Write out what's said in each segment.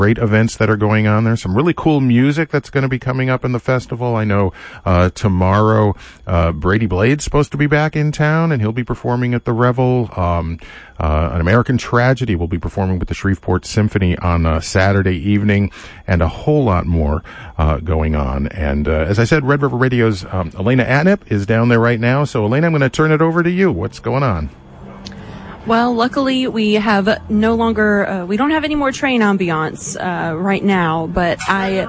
Great events that are going on there. Some really cool music that's going to be coming up in the festival. I know tomorrow Brady Blade's supposed to be back in town, and he'll be performing at the Revel. An American Tragedy will be performing with the Shreveport Symphony on Saturday evening, and a whole lot more going on. And as I said, Red River Radio's Elena Atnip is down there right now. So, Elena, I'm going to turn it over to you. What's going on? Well, luckily we have no longer, we don't have any more train ambiance right now, but I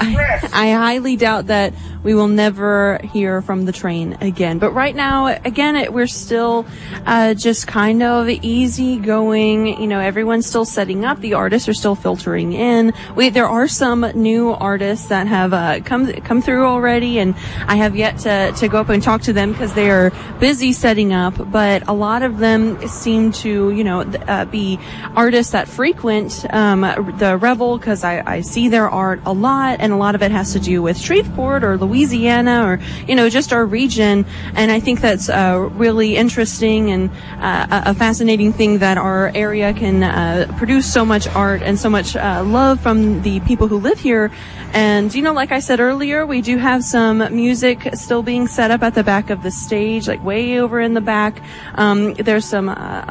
highly doubt that we will never hear from the train again. But right now, again, we're still just kind of easy going. You know, everyone's still setting up. The artists are still filtering in. There are some new artists that have come through already, and I have yet to go up and talk to them because they are busy setting up. But a lot of them seem to, you know, be artists that frequent the Revel, because I see their art a lot, and a lot of it has to do with Shreveport or Louisiana or, you know, just our region. And I think that's really interesting and a fascinating thing that our area can produce so much art and so much love from the people who live here. And, you know, like I said earlier, we do have some music still being set up at the back of the stage, like way over in the back. There's some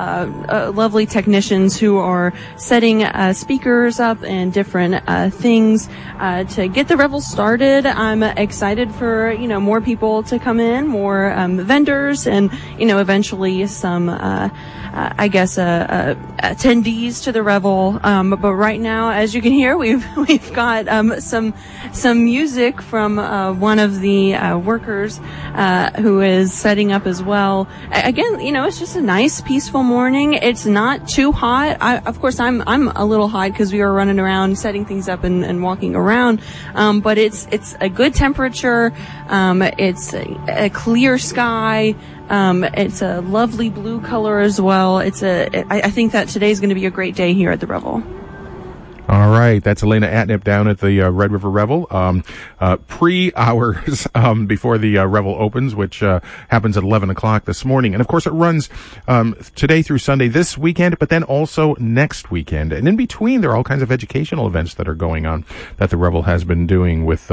lovely technicians who are setting speakers up and different things to get the Revel started. I'm excited for, you know, more people to come in, more vendors, and, you know, eventually some I guess attendees to the Revel. But right now, as you can hear, we've got some music from one of the workers who is setting up as well. Again, you know, it's just a nice, peaceful morning. It's not too hot. Of course, I'm a little hot because we were running around setting things up and walking around. But it's a good temperature. It's a clear sky. It's a lovely blue color as well. I think that today's going to be a great day here at the Revel. All right, that's Elena Atnip down at the Red River Revel, pre-hours before the Revel opens, which happens at 11 o'clock this morning. And, of course, it runs today through Sunday this weekend, but then also next weekend. And in between, there are all kinds of educational events that are going on that the Revel has been doing with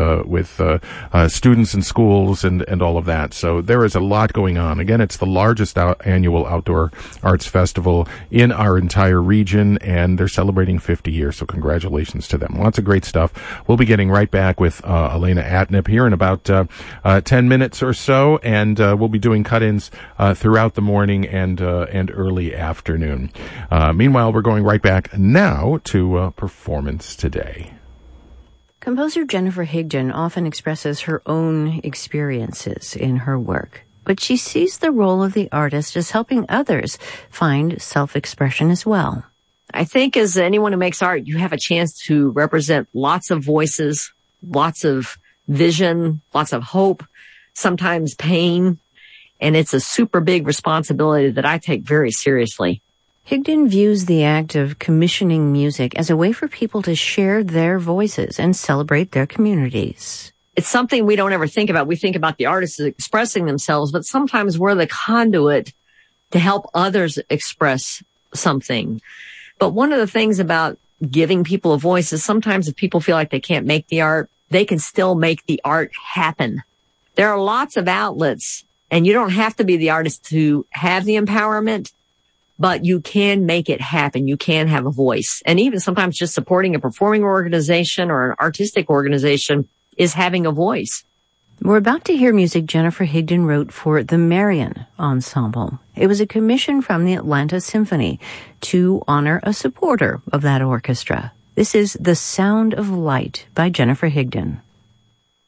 students and schools and all of that. So there is a lot going on. Again, it's the largest annual outdoor arts festival in our entire region, and they're celebrating 50 years, so congratulations to them. Lots of great stuff. We'll be getting right back with Elena Atnip here in about 10 minutes or so, and we'll be doing cut-ins throughout the morning and early afternoon. Meanwhile, we're going right back now to Performance Today. Composer Jennifer Higdon often expresses her own experiences in her work, but she sees the role of the artist as helping others find self-expression as well. I think as anyone who makes art, you have a chance to represent lots of voices, lots of vision, lots of hope, sometimes pain, and it's a super big responsibility that I take very seriously. Higdon views the act of commissioning music as a way for people to share their voices and celebrate their communities. It's something we don't ever think about. We think about the artists expressing themselves, but sometimes we're the conduit to help others express something. But one of the things about giving people a voice is sometimes if people feel like they can't make the art, they can still make the art happen. There are lots of outlets, and you don't have to be the artist to have the empowerment, but you can make it happen. You can have a voice. And even sometimes just supporting a performing organization or an artistic organization is having a voice. We're about to hear music Jennifer Higdon wrote for the Marion Ensemble. It was a commission from the Atlanta Symphony to honor a supporter of that orchestra. This is The Sound of Light by Jennifer Higdon.